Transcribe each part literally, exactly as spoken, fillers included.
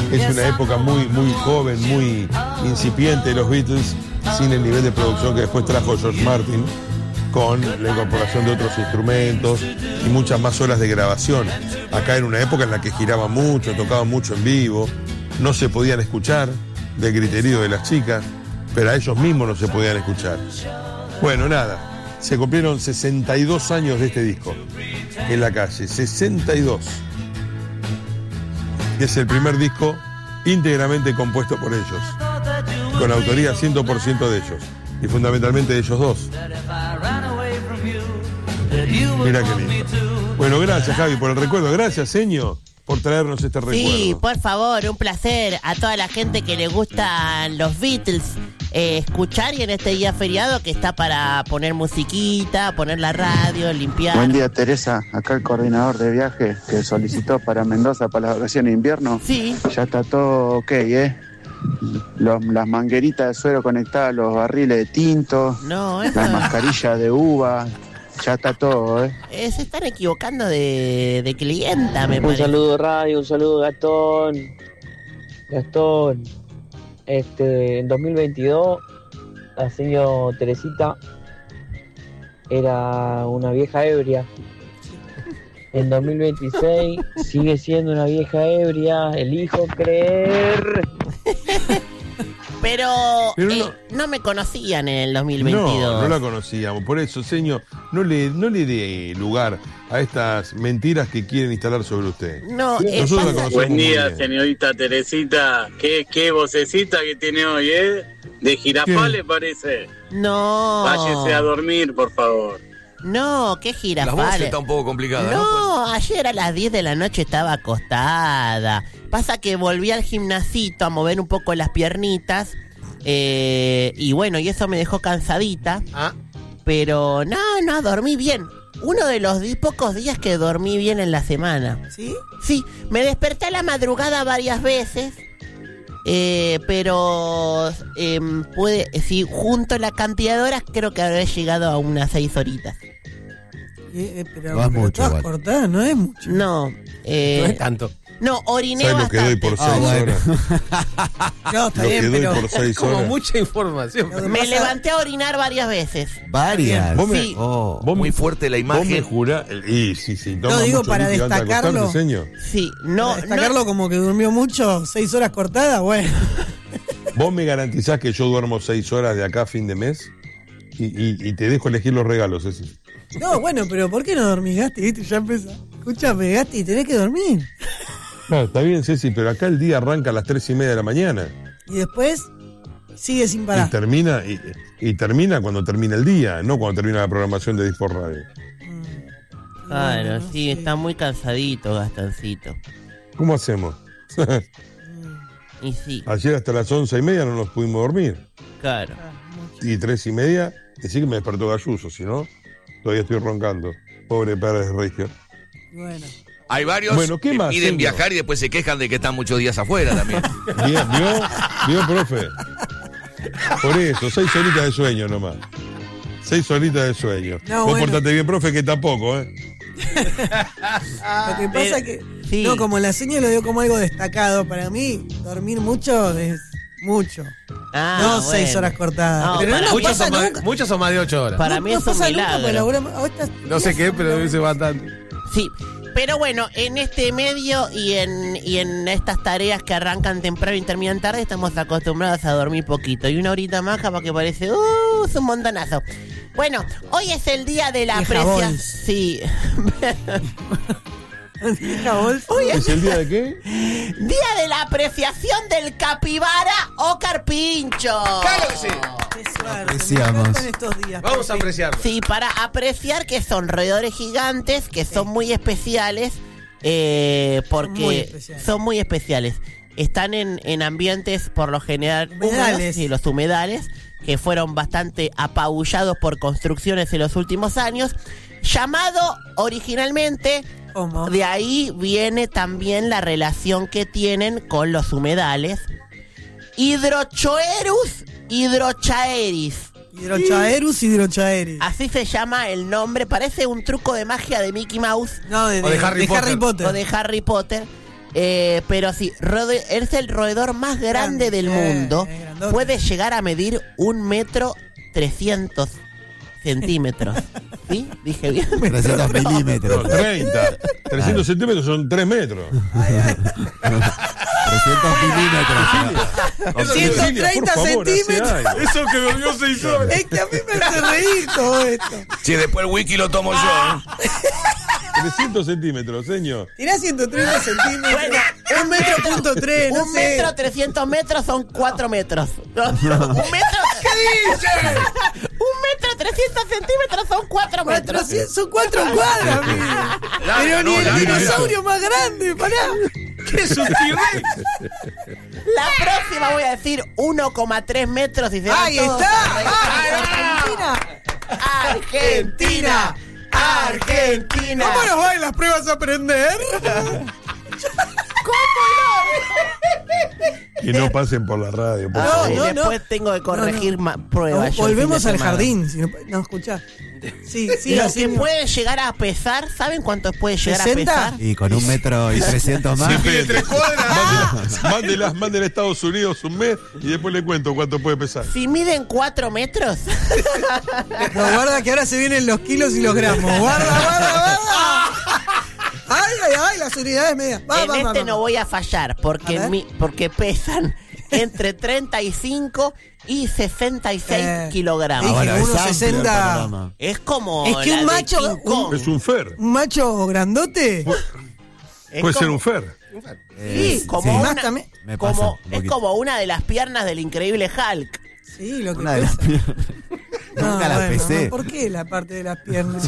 Es una época muy, muy joven, muy incipiente de los Beatles, sin el nivel de producción que después trajo George Martin, con la incorporación de otros instrumentos y muchas más horas de grabación. Acá era una época en la que giraban mucho, tocaban mucho en vivo, no se podían escuchar del griterío de las chicas, pero a ellos mismos no se podían escuchar. Bueno, nada, se cumplieron sesenta y dos años de este disco en la calle, sesenta y dos. Es el primer disco íntegramente compuesto por ellos, con autoría cien por ciento de ellos, y fundamentalmente de ellos dos. Mira qué lindo. Bueno, gracias, Javi, por el recuerdo. Gracias, Seño, por traernos este recuerdo. Sí, por favor, un placer. A toda la gente que le gustan los Beatles, eh, escuchar, y en este día feriado que está para poner musiquita, poner la radio, limpiar. Buen día, Teresa. Acá el coordinador de viaje que solicitó para Mendoza para las vacaciones de invierno. Sí. Ya está todo ok, ¿eh? Los, las mangueritas de suero conectadas a los barriles de tinto. No, eso... Las mascarillas de uva. Ya está todo, ¿eh? eh se están equivocando de, de clienta, me Un parece. saludo, Radio, un saludo, Gastón. Gastón, este, en dos mil veintidós, la señora Teresita era una vieja ebria. En dos mil veintiséis sigue siendo una vieja ebria. Elijo creer. Pero, Pero eh, no- no me conocían en el dos mil veintidós. No, no la conocíamos. Por eso, señor, no le, no le dé lugar a estas mentiras que quieren instalar sobre usted. No, eh, Nosotros la pasa- conocemos Buen muy día, bien. señorita Teresita. ¿Qué, qué vocecita que tiene hoy, eh? De Girafales parece. No. Váyese a dormir, por favor. No, qué La voz Girafales. está un poco complicada, ¿no? No, ayer a las diez de la noche estaba acostada. Pasa que volví al gimnasito a mover un poco las piernitas. eh, y bueno, y eso me dejó cansadita. Ah, Pero no, no, dormí bien. Uno de los di- pocos días que dormí bien en la semana. ¿sí? Sí, me desperté a la madrugada varias veces. eh, pero em, puede, si junto la cantidad de horas, creo que habré llegado a unas seis horitas. Eh, eh, pero, No es pero mucho, todas igual. cortadas, no es mucho. No, eh, No es tanto. no, oriné ¿Sabes lo que doy bastante. por Ah, seis bueno. horas? No, está Lo que bien, doy pero... por seis como horas. mucha información. Lo que Me pasa- levanté a orinar varias veces. Varias. Vos me- Sí. Oh. Vos Muy me- fuerte la Vos me imagen. jurás... Y sí, sí, toma No, digo, mucho para líquido antes de destacarlo. acostarte, señor. Sí, no, Para destacarlo no, como que durmió mucho, seis horas cortadas, bueno. ¿Vos me garantizás que yo duermo seis horas de acá a fin de mes? Y, y, y te dejo elegir los regalos, ese. No, bueno, pero ¿por qué no dormís, Gasti? ¿Viste? Ya empezó. Escúchame, Gasti, tenés que dormir. Claro, está bien, Ceci, pero acá el día arranca a las tres y media de la mañana. Y después sigue sin Y parar. termina, y, y termina cuando termina el día, no cuando termina la programación de Dispo Radio. claro, Bueno, no sí, sé. está muy cansadito, Gastoncito. ¿Cómo hacemos? Y sí, Ayer hasta las once y media no nos pudimos dormir. claro. Y tres y media, decir que me despertó Galluso, si no, todavía estoy roncando. Pobre Pérez Regio. Bueno. Hay varios Bueno, ¿qué que más, piden señor? viajar y después se quejan de que están muchos días afuera también. Bien, ¿vio? ¿Vio, profe? Por eso, seis horitas de sueño nomás. Seis horitas de sueño. No, Vos bueno. portate bien, profe, que tampoco, ¿eh? Lo que pasa es que, sí. no, como la señal lo dio como algo destacado, para mí, dormir mucho es mucho. Ah, no bueno. seis horas cortadas. No, pero no para nos mí- pasa Muchos nunca. Muchos son más de ocho horas. Para no, mí no es un pasa nunca, milagro. pero laburamos- a estas- No sé qué, pero dice bastante. Sí, pero bueno, en este medio y en, y en estas tareas que arrancan temprano y terminan tarde, estamos acostumbrados a dormir poquito. Y una horita más capaz que parece, uh, es un montonazo. Bueno, hoy es el día de la Vieja apreciación. Bols. Sí. Vieja bolsa. Hoy es ¿Es el día de qué? día de la apreciación del capibara o carpincho. ¡Claro que sí! Qué suerte, Apreciamos. me encantan estos días. Vamos a porque- apreciarlo. Sí, para apreciar que son roedores gigantes, que son muy especiales, eh, porque muy especiales. son muy especiales. Están en, en ambientes por lo general Humedales. húmedos, y los humedales, que fueron bastante apabullados por construcciones en los últimos años, llamado originalmente, ¿Cómo? de ahí viene también la relación que tienen con los humedales, Hydrochoerus hydrochaeris. Hidrochaerus, hidrochaeris. Así se llama el nombre, parece un truco de magia de Mickey Mouse No, de, O de Harry de Potter. Harry Potter. o de Harry Potter. Eh, pero sí, rode- es el roedor más grande Grande, del eh, mundo. eh, grandote. Puede llegar a medir un metro trescientos centímetros. ¿Sí? Dije bien. trescientos No, milímetros. treinta. trescientos centímetros son tres metros. trescientos milímetros. Virginia, ciento treinta por favor, hace centímetros. años. Eso que bebió seis horas. Es que a mí me hace reír todo esto. Che, después el wiki lo tomo yo. ¿eh? trescientos centímetros, señor. Tirá ciento treinta centímetros. Bueno, un metro punto tres, no un sé. metro trescientos metros son cuatro metros. No, no, un metro. ¿Qué dice? Un metro trescientos centímetros son cuatro metros. cuatrocientos, son cuatro cuadras, amigo. Pero ni no, el larga, dinosaurio más grande, pará. ¿Qué es un T-Rex? La próxima voy a decir uno coma tres metros y se van ¡Ahí todos está! a reír. ¡Ah, Argentina! Argentina, Argentina. ¿Cómo nos van las pruebas a aprender? Que no pasen por la radio, por Ah, favor. y no, después no. tengo que corregir No, ma- pruebas. yo el Volvemos fin de al semana. jardín. Si no, no, escuchá. Sí, sí, Lo así que no. puede llegar a pesar, ¿saben cuánto puede llegar ¿sesenta? a pesar? Y con un metro y trescientos más. Depende. Mándelas, mándelas, mándelas a Estados Unidos un mes y después le cuento cuánto puede pesar. Si miden cuatro metros, No, guarda que ahora se vienen los kilos y los gramos. Guarda, guarda, guarda. Ay, ay, ay, las unidades medias. Va, en va, va, este va, no va. voy a fallar porque, A ver. mi- porque pesan entre treinta y cinco y sesenta y seis Eh, kilogramos. dije, Ahora, es uno amplio el sesenta. panorama. Es como. Es que la un de macho- King Kong. Es un fer. Un macho grandote. Es Puede como- ser un fer. Eh, Sí, como sí, una, Más también. me pasa como, un es poquito. como una de las piernas del increíble Hulk. Sí, lo que Una de las pesa. Nunca No, la bueno, pesé. no, ¿por qué la parte de las piernas?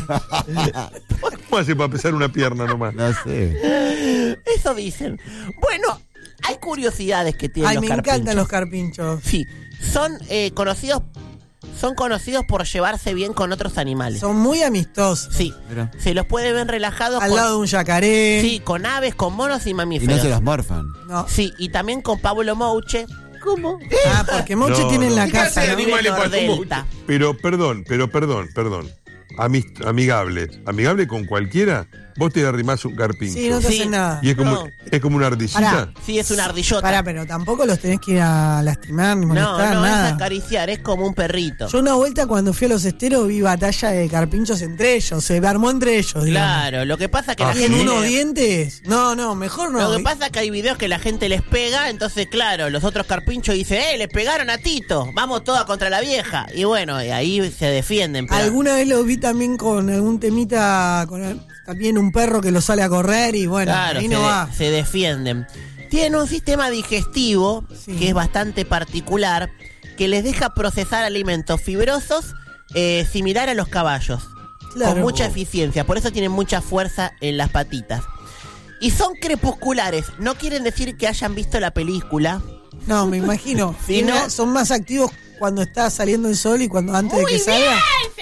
¿Cómo hace para pesar una pierna nomás? No sé. Eso dicen. Bueno, hay curiosidades que tienen Ay, los me carpinchos. encantan los carpinchos. Sí, son eh, conocidos son conocidos por llevarse bien con otros animales. Son muy amistosos. Sí, Mira. se los puede ver relajados Al con, lado de un yacaré. sí, con aves, con monos y Y mamíferos. no se los morfan. No. Sí, y también con Pablo Mouche. ¿Cómo? Ah, porque Moche No, tiene en no. la ¿Qué clase casa, de ¿no? animal? Animales para Delta. Pero perdón, pero perdón, perdón. Amist- amigables. ¿Amigable con cualquiera? Vos te arrimás un carpincho. Sí, no te Sí. hacen nada. Y es como, No. es como una ardillita. Pará. Sí, es una ardillota. Pará, pero tampoco los tenés que ir a lastimar ni no, molestar, no nada. es acariciar, es como un perrito. Yo una vuelta cuando fui a los esteros vi batalla de carpinchos entre ellos, se armó entre ellos, digamos. Claro, lo que pasa que Ah, la ¿Tienen gente... unos dientes? No, no, mejor no. Lo que pasa es que hay videos que la gente les pega, entonces claro, los otros carpinchos dicen, eh, le pegaron a Tito, vamos todas contra la vieja. Y bueno, y ahí se defienden. Pero... Alguna vez lo vi también con algún temita, con el- también un perro que lo sale a correr y bueno, Claro, ahí se, no de- va. se defienden. Tienen un sistema digestivo Sí. que es bastante particular, que les deja procesar alimentos fibrosos eh, similar a los caballos, Claro. con mucha eficiencia, por eso tienen mucha fuerza en las patitas. Y son crepusculares, no quieren decir que hayan visto la película. No, me imagino. Sí, Y ¿no? na- Son más activos cuando está saliendo el sol y cuando antes de que salga.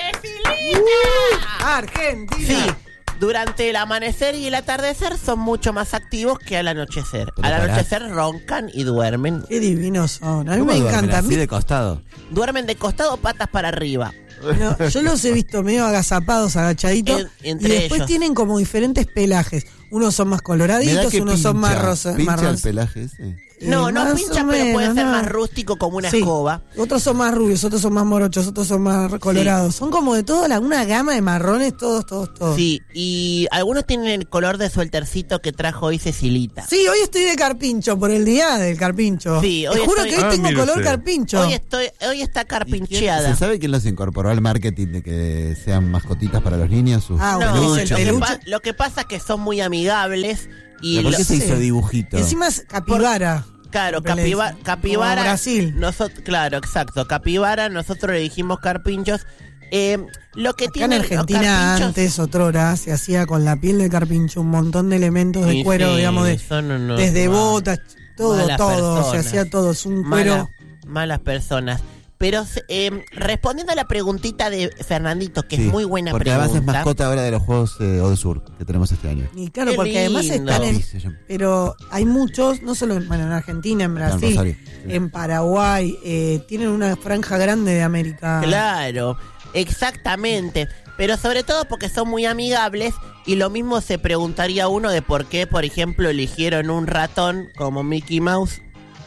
Argentina. Sí, durante el amanecer y el atardecer son mucho más activos que al anochecer. Pero Al pará. anochecer roncan y duermen. Qué divinos son. A mí ¿Cómo me duermen? encanta. A Así mí- de costado. Duermen de costado, patas para arriba. no, yo los he visto medio agazapados, agachaditos. En- y entre después ellos. tienen como diferentes pelajes. Unos son más Me da coloraditos, que unos son más pincha. rosas. Pincha más el rosas. pelaje ese. No, Eh, no más pincha, o pero puede menos, ser no. más rústico como una Sí. escoba. Otros son más rubios, otros son más morochos, otros son más colorados. Son como de toda la, una gama de marrones, todos, todos, todos. Sí, y algunos tienen el color de sueltercito que trajo hoy Cecilita. Sí, hoy estoy de carpincho, por el día del carpincho. Sí, hoy Te juro estoy- que hoy Ah, tengo mire color usted. carpincho. Hoy estoy, hoy está ¿Y quién- carpincheada. ¿Se sabe quién los incorporó al marketing de que sean mascotitas para los niños? Sus Ah, No, bueno, lo el que, peluche. pa- lo que pasa es que son muy amigables y ¿Pero ¿Por lo- qué se Sí. hizo dibujito? Encima es capibara. claro, Siempre le capiba- dicen. capibara. Como Brasil. nosot- claro, exacto. Capibara, nosotros le dijimos carpinchos. Eh, lo que Acá en tienen los Argentina carpinchos- antes, otrora, se hacía con la piel de carpincho un montón de elementos de Sí, cuero, sí, digamos, de, son unos desde mal- botas, todo, malas todo, se personas. hacía todo, es un Mala- cuero. malas personas. Pero eh, respondiendo a la preguntita de Fernandito, que Sí, es muy buena porque pregunta. además es mascota ahora de los Juegos eh, Ode Sur que tenemos este año. Y claro, Qué porque además lindo. están en, Capi se llama. pero hay muchos, no solo en, bueno, en Argentina, en Acá en Brasil, Rosario, sí. en Paraguay, eh, tienen una franja grande de América. Claro, exactamente. Pero sobre todo porque son muy amigables Y lo mismo se preguntaría uno de por qué, por ejemplo, eligieron un ratón como Mickey Mouse.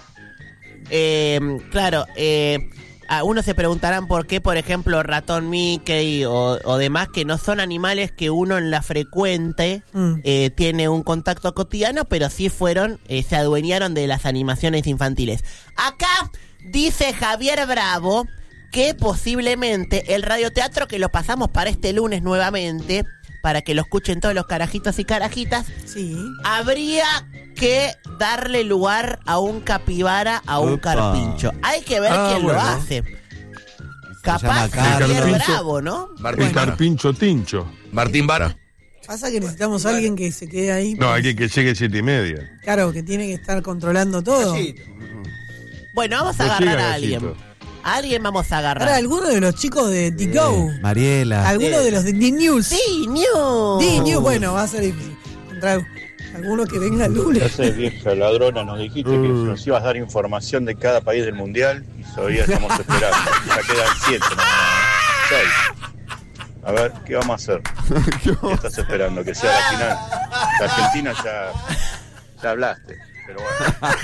Eh, claro, eh, a uno se preguntarán por qué, por ejemplo, ratón Mickey o, o demás, que no son animales que uno en la frecuente mm. eh, tiene un contacto cotidiano, pero sí fueron, eh, se adueñaron de las animaciones infantiles. Acá dice Javier Bravo que posiblemente el radioteatro, que lo pasamos para este lunes nuevamente, para que lo escuchen todos los carajitos y carajitas, sí. habría que darle lugar a un capibara, a un Opa. carpincho. Hay que ver ah, quién bueno. lo hace. Capaz Javier Bravo, ¿no? Martín el carpincho tincho. Martín Vara. Pasa que necesitamos a alguien que se quede ahí. No, alguien que llegue siete y media. Claro, que tiene que estar controlando todo. Bueno, vamos a agarrar a alguien. A alguien vamos a agarrar. Ahora, alguno de los chicos de The Go. Eh, Mariela. Alguno eh. de los de The News. The News. The News, bueno, va a ser difícil encontrar alguno que venga el lunes. Ya sé, vieja ladrona, nos dijiste uh. que nos ibas a dar información de cada país del mundial y todavía estamos esperando. Ya quedan siete, ¿no? Seis. A ver, ¿qué vamos a hacer? ¿Qué estás esperando? Que sea la final. La Argentina ya, ya hablaste, pero bueno.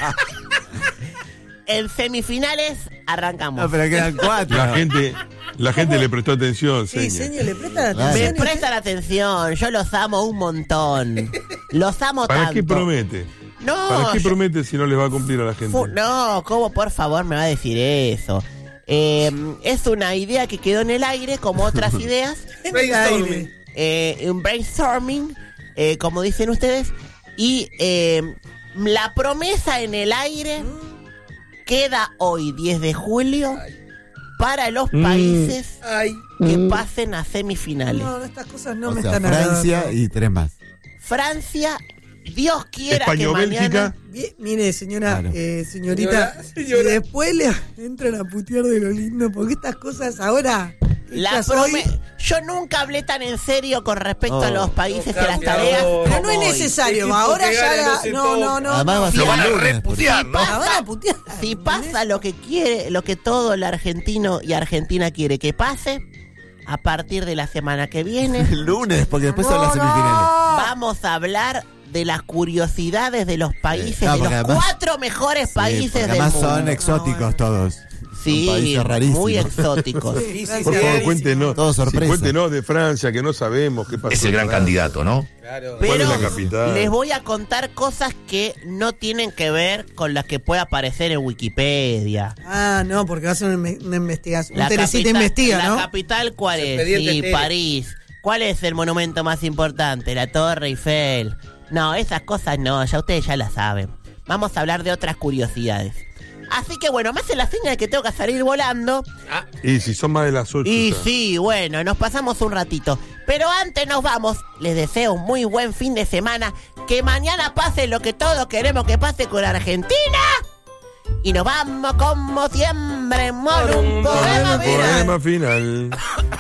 En semifinales arrancamos. No, pero quedan cuatro. La gente, la gente le prestó atención, sí, señor. señor, le prestan atención. Me prestan atención, yo los amo un montón. Los amo ¿Para tanto. qué promete? No. ¿Para qué yo... promete si no le va a cumplir a la gente? Fu- no, ¿cómo por favor me va a decir eso? Eh, es una idea que quedó en el aire, como otras ideas. En el aire. Eh, un brainstorming, eh, como dicen ustedes. Y eh, la promesa en el aire queda hoy, diez de julio, Ay. para los países mm. que mm. pasen a semifinales. No, estas cosas no o me sea, están Francia agradando. y tres más. Francia, Dios quiera España, que mañana... Bélgica. Bien, mire, señora, Claro. eh, señorita, Señora, señora. si después le entran a putear de lo lindo, porque estas cosas ahora... La prome- hoy... Yo nunca hablé tan en serio con respecto oh. a los países no, y las tareas. Pero no es necesario, ahora ya la... No, no, no. Además va a ser Lo van a lunes, reputear, si ¿no? pasa, van a putear. si pasa lo que quiere, lo que todo el argentino y Argentina quiere que pase, a partir de la semana que viene, El lunes, porque después No, son las semifinales. vamos a hablar de las curiosidades de los países, No, de los porque además- cuatro mejores Sí, países porque del además mundo. son exóticos todos. Sí, Son países rarísimos. muy exóticos. Sí, sí, Por sí. favor, cuéntenos. Todo sorpresa. Sí, cuéntenos de Francia, que no sabemos qué pasó. Es el gran acá. candidato, ¿no? Claro. ¿Cuál Pero es la capital? les voy a contar cosas que no tienen que ver con las que puede aparecer en Wikipedia. Ah, no, porque va a ser una, una investigación. La Un Teresita capital- investiga, la ¿no? capital, ¿cuál es? Expediente Sí, Tere. París. ¿Cuál es el monumento más importante? La Torre Eiffel. No, esas cosas no, ya ustedes ya las saben. Vamos a hablar de otras curiosidades. Así que bueno, me hace la señal de que tengo que salir volando. Y si son más de las ocho. Y ya. sí, bueno, nos pasamos un ratito. Pero antes nos vamos, les deseo un muy buen fin de semana. Que mañana pase lo que todos queremos que pase con Argentina. Y nos vamos como siempre por un poema final. Poema final.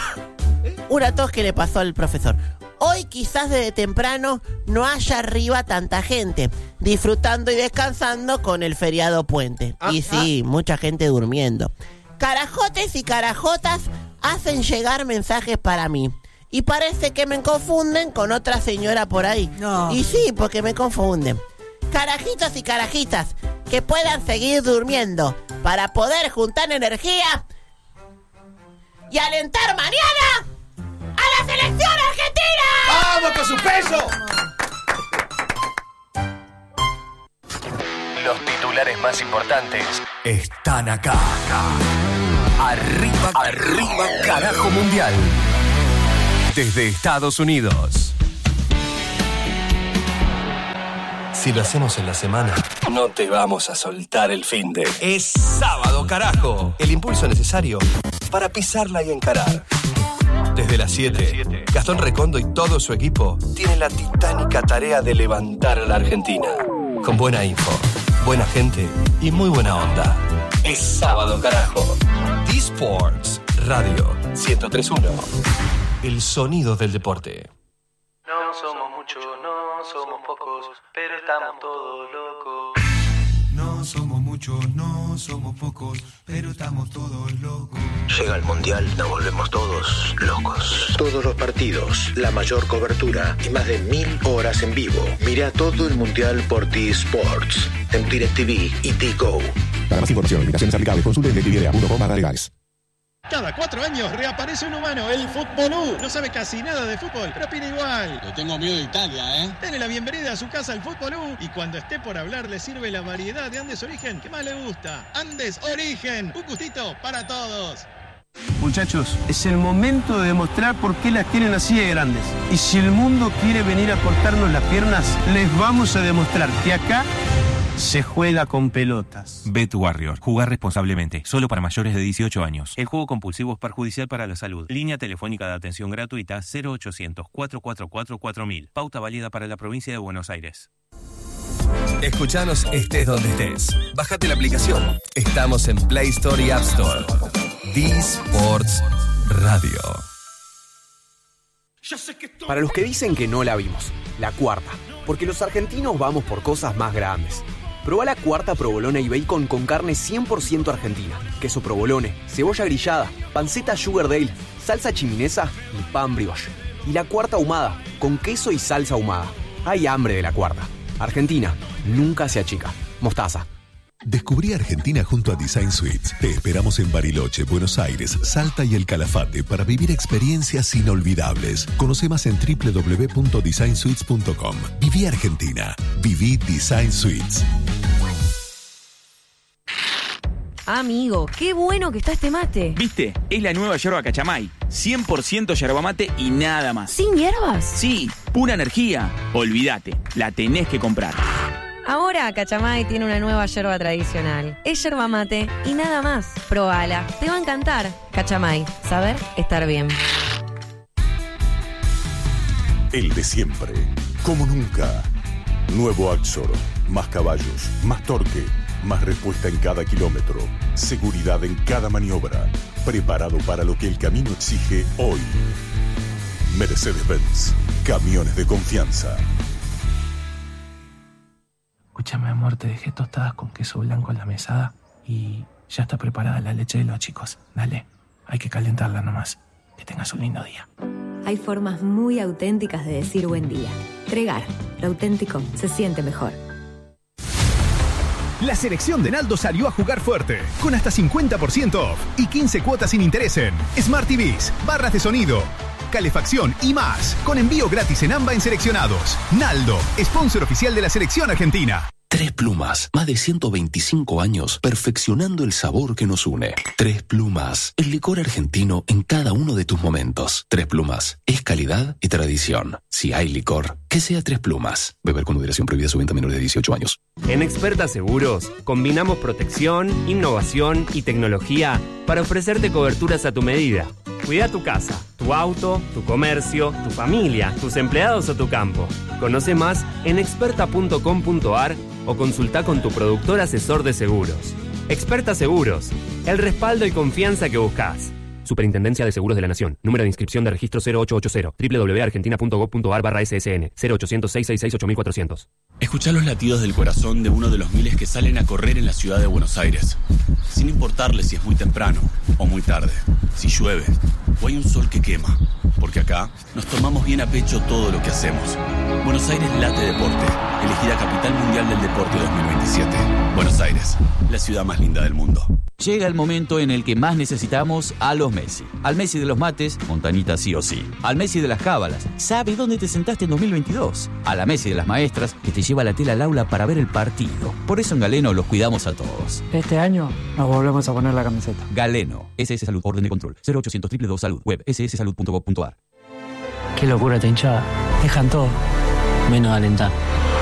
Una tos que le pasó al profesor. Hoy quizás desde temprano no haya arriba tanta gente, disfrutando y descansando con el feriado puente. Ah, y sí, mucha gente durmiendo. Carajotes y carajotas hacen llegar mensajes para mí. Y parece que me confunden con otra señora por ahí. No. Y sí, porque me confunden. Carajitos y carajitas, que puedan seguir durmiendo para poder juntar energía y alentar mañana a la selección argentina. ¡Vamos con su peso! Los titulares más importantes están acá. Arriba, arriba, carajo mundial. Desde Estados Unidos. Si lo hacemos en la semana, no te vamos a soltar el finde. Es sábado, carajo. El impulso necesario para pisarla y encarar. Desde las siete, Gastón Recondo y todo su equipo tienen la titánica tarea de levantar a la Argentina. Con buena info, buena gente y muy buena onda. Es sábado, carajo. D-Sports Radio ciento tres punto uno. El sonido del deporte. No somos muchos, no somos pocos, pero estamos todos locos. No No somos muchos, no somos pocos, pero estamos todos locos. Llega el Mundial, nos volvemos todos locos. Todos los partidos, la mayor cobertura y más de mil horas en vivo. Mira todo el Mundial por T-Sports, en DirecTV y T-Go. Para más información, limitaciones aplicables, consulte en directv punto com barra legales. Cada cuatro años reaparece un humano, el Fútbol U. No sabe casi nada de fútbol, pero opina igual. Le tengo miedo de Italia, ¿eh? Dale la bienvenida a su casa al Fútbol U y cuando esté por hablar le sirve la variedad de Andes Origen que más le gusta. Andes Origen, un gustito para todos. Muchachos, es el momento de demostrar por qué las tienen así de grandes. Y si el mundo quiere venir a cortarnos las piernas, les vamos a demostrar que acá se juega con pelotas. Bet Warrior. Jugar responsablemente. Solo para mayores de dieciocho años. El juego compulsivo es perjudicial para la salud. Línea telefónica de atención gratuita cero ochocientos, cuatro cuatro cuatro, cuatro mil. Pauta válida para la provincia de Buenos Aires. Escuchanos estés donde estés. Bájate la aplicación. Estamos en Play Store y App Store. D-Sports Radio. Para los que dicen que no la vimos, la cuarta. Porque los argentinos vamos por cosas más grandes. Probá la cuarta provolone y bacon con carne cien por ciento argentina. Queso provolone, cebolla grillada, panceta Sugardale, salsa chiminesa y pan brioche. Y la cuarta ahumada, con queso y salsa ahumada. Hay hambre de la cuarta. Argentina, nunca se achica. Mostaza. Descubrí Argentina junto a Design Suites. Te esperamos en Bariloche, Buenos Aires, Salta y El Calafate para vivir experiencias inolvidables. Conoce más en doble u doble u doble u punto design suites punto com. Viví Argentina. Viví Design Suites. Amigo, qué bueno que está este mate. ¿Viste? Es la nueva yerba Cachamay. cien por ciento yerba mate y nada más. ¿Sin hierbas? Sí, pura energía. Olvídate, la tenés que comprar. Ahora Cachamay tiene una nueva yerba tradicional. Es yerba mate y nada más. Probala, te va a encantar. Cachamay, saber estar bien. El de siempre, como nunca. Nuevo Axor, más caballos, más torque, más respuesta en cada kilómetro, seguridad en cada maniobra, preparado para lo que el camino exige hoy. Mercedes-Benz, camiones de confianza. Escúchame, amor, te dejé tostadas con queso blanco en la mesada y ya está preparada la leche de los chicos. Dale, hay que calentarla nomás. Que tengas un lindo día. Hay formas muy auténticas de decir buen día. Tregar, lo auténtico se siente mejor. La selección de Naldo salió a jugar fuerte, con hasta cincuenta por ciento off y quince cuotas sin interés en Smart T Vs, barras de sonido, calefacción y más, con envío gratis en AMBA en seleccionados. Naldo, sponsor oficial de la selección argentina. Tres Plumas, más de ciento veinticinco años perfeccionando el sabor que nos une. Tres Plumas, el licor argentino en cada uno de tus momentos. Tres Plumas, es calidad y tradición. Si hay licor, que sea Tres Plumas. Beber con moderación, prohibida su venta a menores de dieciocho años. En Experta Seguros, combinamos protección, innovación y tecnología para ofrecerte coberturas a tu medida. Cuida tu casa, tu auto, tu comercio, tu familia, tus empleados o tu campo. Conoce más en experta punto com punto a r o consulta con tu productor asesor de seguros. Experta Seguros, el respaldo y confianza que buscas. Superintendencia de Seguros de la Nación. Número de inscripción de registro cero ocho ocho cero. doble u doble u doble u punto argentina punto gov punto a r barra S S N. cero ochocientos, seiscientos sesenta y seis, ocho mil cuatrocientos. Escuchá los latidos del corazón de uno de los miles que salen a correr en la ciudad de Buenos Aires. Sin importarle si es muy temprano o muy tarde, si llueve o hay un sol que quema. Porque acá nos tomamos bien a pecho todo lo que hacemos. Buenos Aires late deporte. Elegida Capital Mundial del Deporte dos mil veintisiete. Buenos Aires, la ciudad más linda del mundo. Llega el momento en el que más necesitamos a los Messi. Al Messi de los mates, Montanita sí o sí. Al Messi de las cábalas, sabe dónde te sentaste en dos mil veintidós. A la Messi de las maestras, que te lleva la tela al aula para ver el partido. Por eso en Galeno los cuidamos a todos. Este año nos volvemos a poner la camiseta. Galeno, S S Salud, orden de control, cero ochocientos, doble u doble u doble u Salud, web, ese ese salud punto gov punto a r. Qué locura esta hinchada. Dejan todo, menos alentar.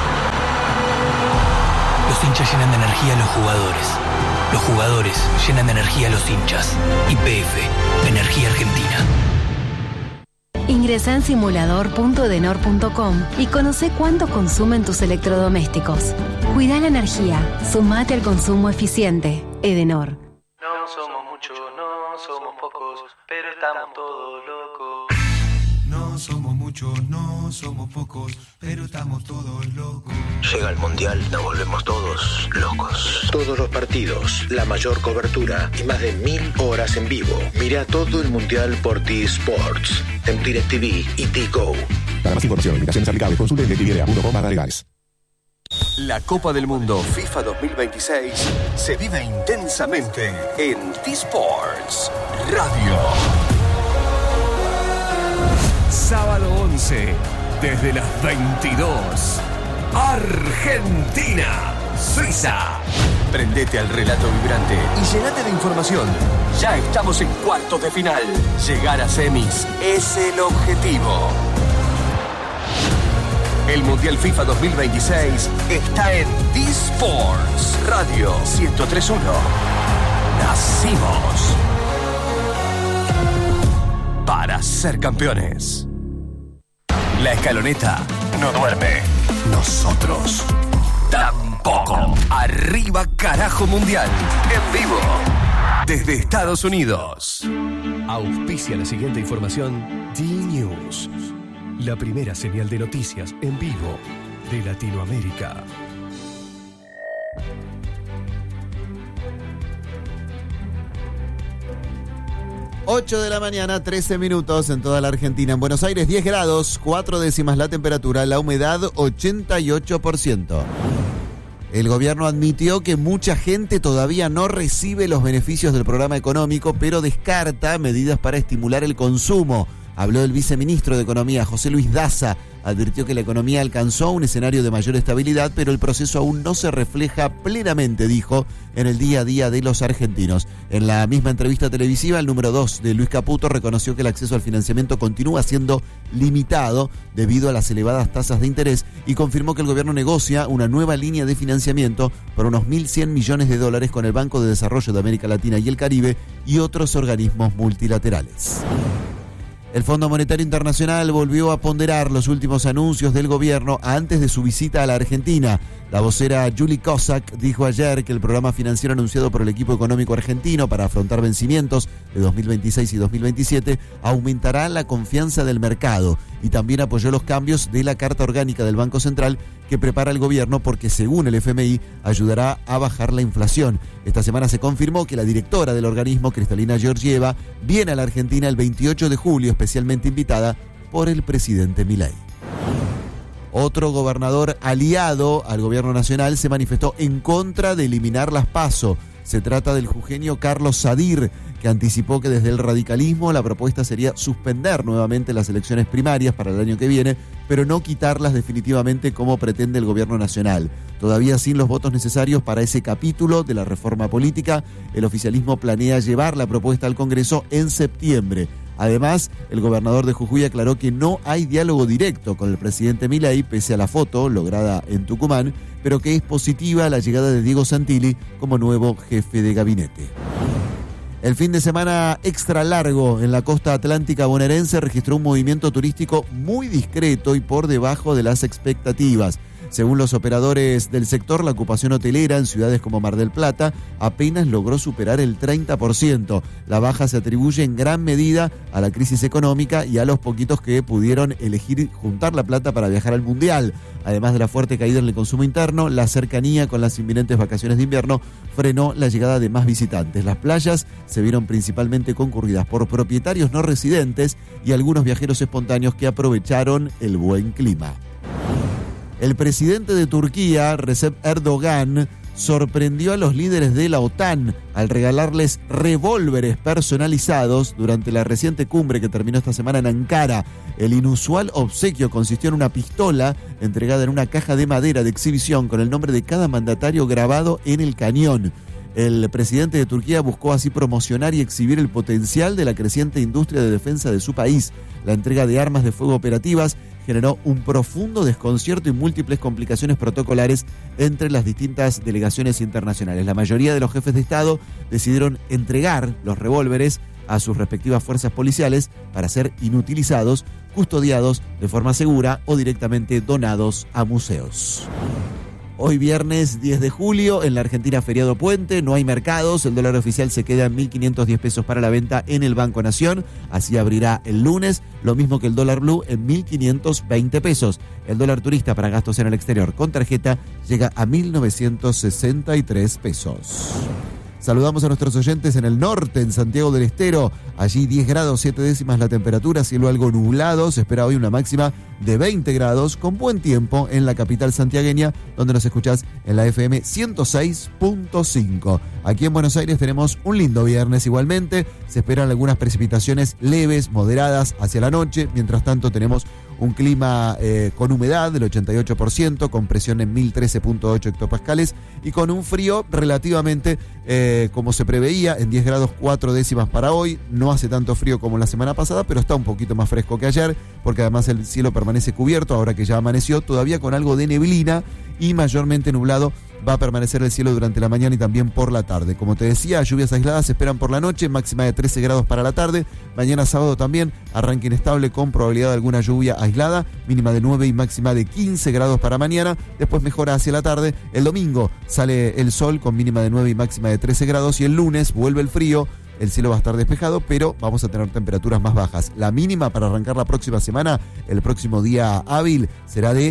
Los hinchas llenan de energía a los jugadores. Los jugadores llenan de energía a los hinchas. Y P F, Energía Argentina. Ingresa en simulador punto edenor punto com y conoce cuánto consumen tus electrodomésticos. Cuida la energía, sumate al consumo eficiente. Edenor. No somos muchos, no somos pocos, pero estamos todos locos. No somos muchos, no somos pocos, pero estamos todos locos. Llega el Mundial, nos volvemos todos locos. todos los partidos, la mayor cobertura y más de mil horas en vivo. Mira todo el mundial por T-Sports en DirecTV y T-Go. Para más información e invitaciones aplicables, consulte en directv punto com barra legales. La Copa del Mundo FIFA dos mil veintiséis se vive intensamente en T-Sports Radio. Sábado once, desde las veintidós. Argentina, Suiza. Prendete al relato vibrante y llenate de información. Ya estamos en cuartos de final. Llegar a semis es el objetivo. El Mundial FIFA dos mil veintiséis está en T-Sports Radio ciento tres punto uno. Nacimos para ser campeones. La escaloneta no duerme. Nosotros tampoco. Arriba carajo mundial. En vivo. Desde Estados Unidos. Auspicia la siguiente información. D-News. La primera señal de noticias en vivo de Latinoamérica. ocho de la mañana, trece minutos en toda la Argentina. En Buenos Aires, diez grados, cuatro décimas la temperatura, la humedad ochenta y ocho por ciento. El gobierno admitió que mucha gente todavía no recibe los beneficios del programa económico, pero descarta medidas para estimular el consumo. Habló el viceministro de Economía, José Luis Daza. Advirtió que la economía alcanzó un escenario de mayor estabilidad, pero el proceso aún no se refleja plenamente, dijo, en el día a día de los argentinos. En la misma entrevista televisiva, el número dos de Luis Caputo reconoció que el acceso al financiamiento continúa siendo limitado debido a las elevadas tasas de interés y confirmó que el gobierno negocia una nueva línea de financiamiento por unos mil cien millones de dólares con el Banco de Desarrollo de América Latina y el Caribe y otros organismos multilaterales. El Fondo Monetario Internacional volvió a ponderar los últimos anuncios del gobierno antes de su visita a la Argentina. La vocera Julie Kozak dijo ayer que el programa financiero anunciado por el equipo económico argentino para afrontar vencimientos de dos mil veintiséis y dos mil veintisiete aumentará la confianza del mercado y también apoyó los cambios de la Carta Orgánica del Banco Central que prepara el gobierno porque, según el F M I, ayudará a bajar la inflación. Esta semana se confirmó que la directora del organismo, Cristalina Georgieva, viene a la Argentina el veintiocho de julio, especialmente invitada por el presidente Milei. Otro gobernador aliado al gobierno nacional se manifestó en contra de eliminar las PASO. Se trata del jujeño Carlos Sadir, que anticipó que desde el radicalismo la propuesta sería suspender nuevamente las elecciones primarias para el año que viene, pero no quitarlas definitivamente como pretende el gobierno nacional. Todavía sin los votos necesarios para ese capítulo de la reforma política, el oficialismo planea llevar la propuesta al Congreso en septiembre. Además, el gobernador de Jujuy aclaró que no hay diálogo directo con el presidente Milei, pese a la foto lograda en Tucumán, pero que es positiva la llegada de Diego Santilli como nuevo jefe de gabinete. El fin de semana extra largo en la costa atlántica bonaerense registró un movimiento turístico muy discreto y por debajo de las expectativas. Según los operadores del sector, la ocupación hotelera en ciudades como Mar del Plata apenas logró superar el treinta por ciento. La baja se atribuye en gran medida a la crisis económica y a los poquitos que pudieron elegir juntar la plata para viajar al Mundial. Además de la fuerte caída en el consumo interno, la cercanía con las inminentes vacaciones de invierno frenó la llegada de más visitantes. Las playas se vieron principalmente concurridas por propietarios no residentes y algunos viajeros espontáneos que aprovecharon el buen clima. El presidente de Turquía, Recep Erdogan, sorprendió a los líderes de la OTAN al regalarles revólveres personalizados durante la reciente cumbre que terminó esta semana en Ankara. El inusual obsequio consistió en una pistola entregada en una caja de madera de exhibición con el nombre de cada mandatario grabado en el cañón. El presidente de Turquía buscó así promocionar y exhibir el potencial de la creciente industria de defensa de su país. La entrega de armas de fuego operativas generó un profundo desconcierto y múltiples complicaciones protocolares entre las distintas delegaciones internacionales. La mayoría de los jefes de Estado decidieron entregar los revólveres a sus respectivas fuerzas policiales para ser inutilizados, custodiados de forma segura o directamente donados a museos. Hoy viernes diez de julio, en la Argentina feriado puente, no hay mercados, el dólar oficial se queda en mil quinientos diez pesos para la venta en el Banco Nación, así abrirá el lunes, lo mismo que el dólar blue en mil quinientos veinte pesos. El dólar turista para gastos en el exterior con tarjeta llega a mil novecientos sesenta y tres pesos. Saludamos a nuestros oyentes en el norte, en Santiago del Estero. Allí diez grados, siete décimas la temperatura, cielo algo nublado. Se espera hoy una máxima de veinte grados, con buen tiempo en la capital santiagueña, donde nos escuchás en la F M ciento seis punto cinco. Aquí en Buenos Aires tenemos un lindo viernes igualmente. Se esperan algunas precipitaciones leves, moderadas hacia la noche. Mientras tanto tenemos un clima eh, con humedad del ochenta y ocho por ciento, con presión en mil trece punto ocho hectopascales y con un frío relativamente eh, como se preveía, en diez grados cuatro décimas para hoy. No hace tanto frío como la semana pasada, pero está un poquito más fresco que ayer, porque además el cielo permanece cubierto, ahora que ya amaneció, todavía con algo de neblina y mayormente nublado. Va a permanecer el cielo durante la mañana y también por la tarde. Como te decía, lluvias aisladas se esperan por la noche, máxima de trece grados para la tarde. Mañana sábado también, arranque inestable con probabilidad de alguna lluvia aislada, mínima de nueve y máxima de quince grados para mañana. Después mejora hacia la tarde. El domingo sale el sol con mínima de nueve y máxima de trece grados y el lunes vuelve el frío. El cielo va a estar despejado, pero vamos a tener temperaturas más bajas. La mínima para arrancar la próxima semana, el próximo día hábil, será de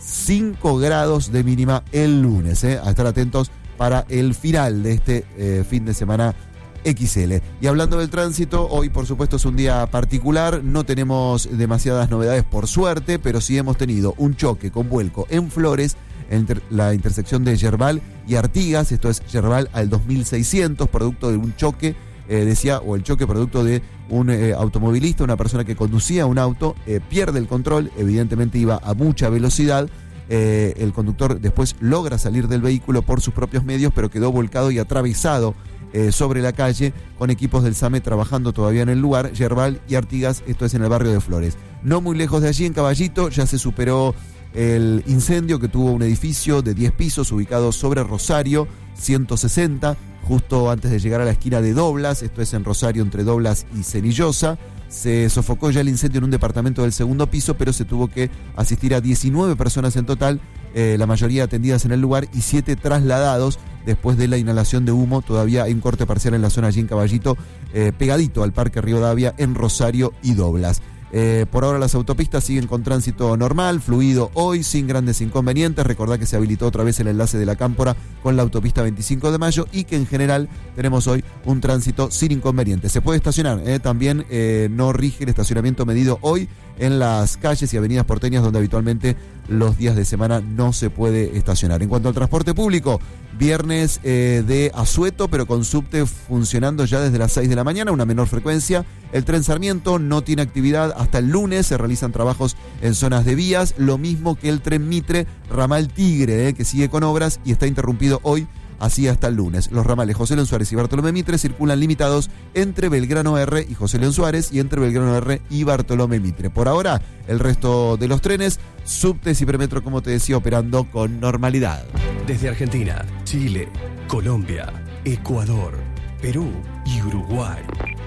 cinco grados de mínima el lunes, ¿eh? A estar atentos para el final de este eh, fin de semana equis ele. Y hablando del tránsito, hoy por supuesto es un día particular, no tenemos demasiadas novedades por suerte, pero sí hemos tenido un choque con vuelco en Flores, entre la intersección de Yerbal y Artigas, esto es Yerbal al dos mil seiscientos, producto de un choque, eh, decía, o el choque producto de un eh, automovilista, una persona que conducía un auto, eh, pierde el control, evidentemente iba a mucha velocidad, eh, el conductor después logra salir del vehículo por sus propios medios, pero quedó volcado y atravesado eh, sobre la calle, con equipos del SAME trabajando todavía en el lugar. Yerbal y Artigas, esto es en el barrio de Flores. No muy lejos de allí, en Caballito, ya se superó el incendio que tuvo un edificio de diez pisos ubicado sobre Rosario ciento sesenta, justo antes de llegar a la esquina de Doblas, esto es en Rosario entre Doblas y Cenillosa. Se sofocó ya el incendio en un departamento del segundo piso, pero se tuvo que asistir a diecinueve personas en total, eh, la mayoría atendidas en el lugar y siete trasladados después de la inhalación de humo. Todavía hay un corte parcial en la zona allí en Caballito, eh, pegadito al Parque Rivadavia en Rosario y Doblas. Eh, por ahora las autopistas siguen con tránsito normal, fluido hoy, sin grandes inconvenientes. Recordá que se habilitó otra vez el enlace de la Cámpora con la autopista veinticinco de mayo y que en general tenemos hoy un tránsito sin inconvenientes. Se puede estacionar, eh, también eh, no rige el estacionamiento medido hoy en las calles y avenidas porteñas donde habitualmente los días de semana no se puede estacionar. En cuanto al transporte público, viernes eh, de asueto, pero con subte funcionando ya desde las seis de la mañana, una menor frecuencia. El tren Sarmiento no tiene actividad hasta el lunes, se realizan trabajos en zonas de vías, lo mismo que el tren Mitre, ramal Tigre, eh, que sigue con obras y está interrumpido hoy, así hasta el lunes. Los ramales José León Suárez y Bartolomé Mitre circulan limitados entre Belgrano R y José León Suárez y entre Belgrano R y Bartolomé Mitre. Por ahora, el resto de los trenes, subtes y premetro, como te decía, operando con normalidad. Desde Argentina, Chile, Colombia, Ecuador, Perú y Uruguay.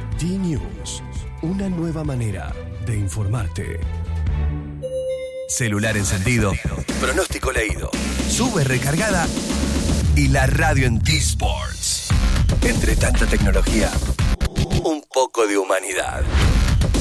D-News, una nueva manera de informarte. Celular encendido, pronóstico leído, sube recargada y la radio en T-Sports. Entre tanta tecnología, un poco de humanidad.